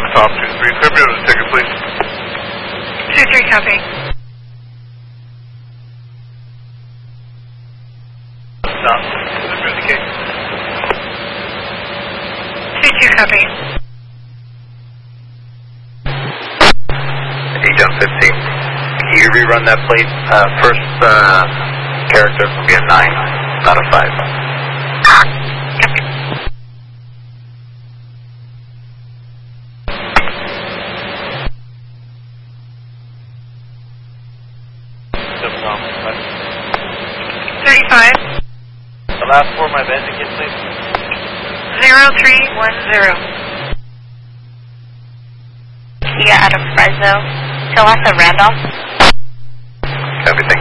Top 2-3, could be on the ticket, please. 2-3, copy. Stop. Communicate. 2-2, copy. Agent 15. Can you rerun that plate? First character will be a 9, not a 5. Copy. Tom, 35. the last four of my bed ticket, please. 0310. Kia out of Fresno. Till Randolph. Copy, thank you.